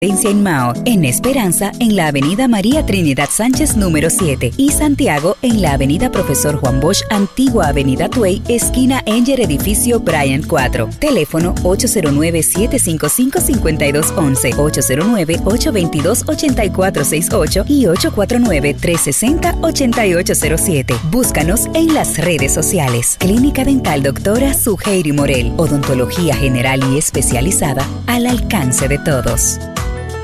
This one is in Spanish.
En Mao, en Esperanza, en la avenida María Trinidad Sánchez número 7 y Santiago, en la avenida Profesor Juan Bosch, antigua avenida Tuey, esquina Enger Edificio Bryant 4. Teléfono 809-755-5211, 809-822-8468 y 849-360-8807. Búscanos en las redes sociales. Clínica Dental Doctora Suheiri Morel. Odontología general y especializada al alcance de todos.